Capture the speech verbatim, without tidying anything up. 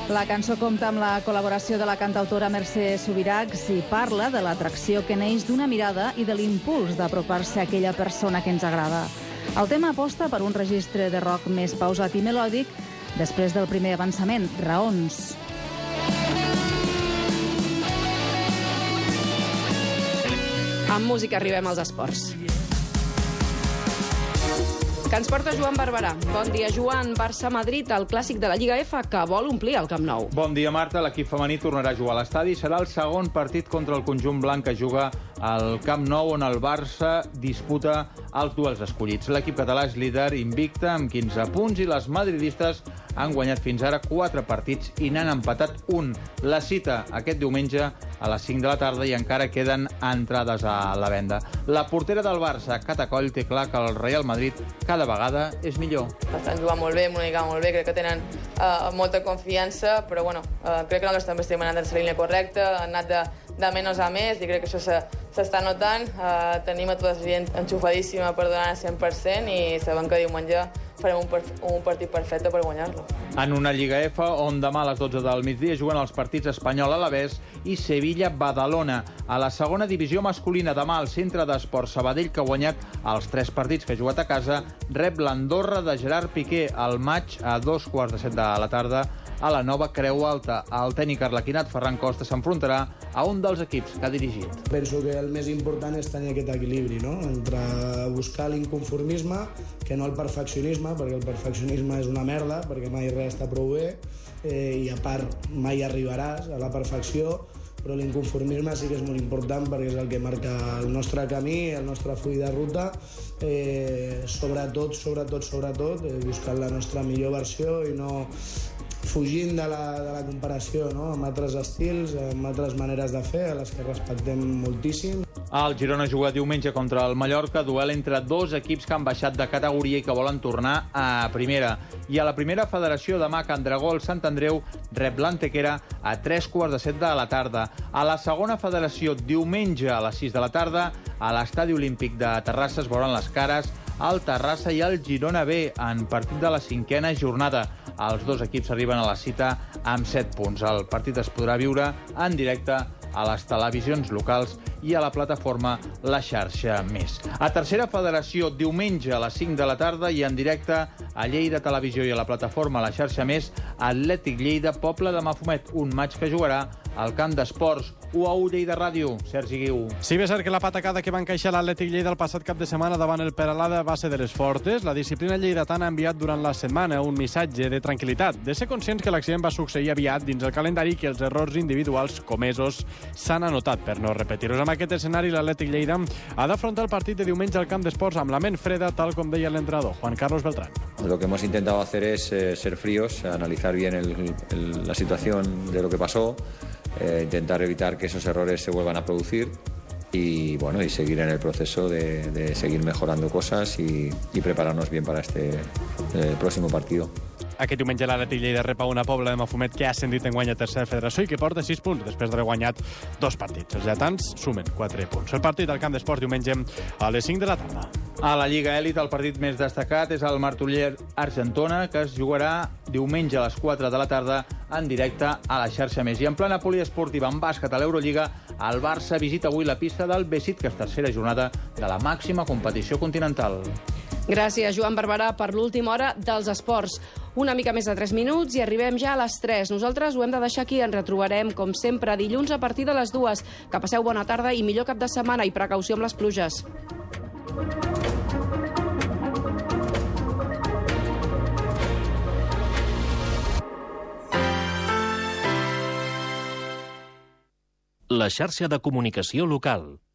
La cançó compta amb la col·laboració de la cantautora Mercè Subirachs i parla de l'atracció que neix d'una mirada i de l'impuls d'apropar-se a aquella persona que ens agrada. El tema aposta per un registre de rock més pausat i melòdic després del primer avançament, Raons. Amb música arribem als esports. Que ens porta Joan Barberà. Bon dia, Joan. Barça-Madrid, el clàssic de la Lliga F, que vol omplir el Camp Nou. Bon dia, Marta. L'equip femení tornarà a jugar a l'estadi. Serà el segon partit contra el conjunt blanc que juga al Camp Nou, on el Barça disputa els duels escollits. L'equip català és líder invicte amb quinze punts i les madridistes han guanyat fins ara quatre partits i n'han empatat un. La cita aquest diumenge a les cinc de la tarda i encara queden entrades a la venda. La portera del Barça, Cata Coll, té clar que el Real Madrid cada vegada és millor. Estan jugant molt bé, amb una mica molt bé, crec que tenen uh, molta confiança, però bueno, uh, crec que nosaltres també estem anant en la línia correcta, han anat de, de menys a més i crec que això s'està notant. Uh, tenim a tota la gent enxufadíssima per donar el cent per cent i sabem que diumenge farem un, per, un partit perfecte per guanyar-lo. En una Lliga F on demà a les dotze del migdia juguen els partits Espanyol Alavés i Sevilla-Badalona. A la segona divisió masculina demà el Centre d'Esports Sabadell, que ha guanyat els tres partits que ha jugat a casa, rep l'Andorra de Gerard Piqué al maig a dos quarts de set de la tarda a la nova Creu Alta. El tècnic arlequinat Ferran Costa s'enfrontarà a un dels equips que ha dirigit. Penso que el més important és tenir aquest equilibri, no? Entre buscar l'inconformisme, que no el perfeccionisme, perquè el perfeccionisme és una merda, perquè mai res està prou bé, eh, i a part mai arribaràs a la perfecció, però l'inconformisme sí que és molt important perquè és el que marca el nostre camí, el nostre full de ruta, eh, sobretot, sobretot, sobretot, eh, buscant la nostra millor versió i no fugint de la, de la comparació, no? Amb altres estils, amb altres maneres de fer, a les que respectem moltíssim. El Girona juga diumenge contra el Mallorca, duel entre dos equips que han baixat de categoria i que volen tornar a primera. I a la primera federació demà, Can Dragó, el Sant Andreu rep l'Antequera a tres quarts de set de la tarda. A la segona federació, diumenge a les sis de la tarda, a l'Estadi Olímpic de Terrassa es veuran les cares el Terrassa i el Girona B en partit de la cinquena jornada. Els dos equips arriben a la cita amb set punts. El partit es podrà viure en directe a les televisions locals i a la plataforma La Xarxa Més. A tercera federació, diumenge a les cinc de la tarda i en directe a Lleida Televisió i a la plataforma La Xarxa Més, Atlètic Lleida, Poble de Mafumet, un maig que jugarà al Camp d'Esports. u a u Lleida Ràdio, Sergi Guiu. Sí, bé cert que la patacada que va encaixar l'Atlètic Lleida el passat cap de setmana davant el Peralada va ser de les fortes. La disciplina lleidatana ha enviat durant la setmana un missatge de tranquil·litat, de ser conscients que l'accident va succeir aviat dins el calendari i que els errors individuals comesos s'han anotat per no repetir-los. Amb aquest escenari, l'Atlètic Lleida ha d'afrontar el partit de diumenge al Camp d'Esports amb la ment freda, tal com deia l'entrenador, Juan Carlos Beltrán. Lo que hemos intentado hacer es eh, ser fríos, analizar bien el, el, la situación de lo que pasó, eh, intentar evitar que esos errores se vuelvan a producir y bueno, y seguir en el proceso de, de seguir mejorando cosas y, y prepararnos bien para este eh, próximo partido. Aquest diumenge l'Atlètic Lleida rep a una Pobla de Mafumet que ha ascendit en guany a tercera federació i que porta sis punts després d'haver guanyat dos partits. Els lletans sumen quatre punts. El partit al Camp d'Esports diumenge a les cinc de la tarda. A la Lliga Elit, el partit més destacat és el Martorell-Argentona, que es jugarà diumenge a les quatre de la tarda en directe a la Xarxa Més. I en plena poliesportiva en bàsquet a l'Eurolliga, el Barça visita avui la pista del Besiktas, tercera jornada de la màxima competició continental. Gràcies, Joan Barberà, per l'última hora dels esports. Una mica més de tres minuts i arribem ja a les tres. Nosaltres ho hem de deixar aquí. Ens retrobarem, com sempre, dilluns a partir de les dues. Que passeu bona tarda i millor cap de setmana i precaució amb les pluges. La xarxa de comunicació local.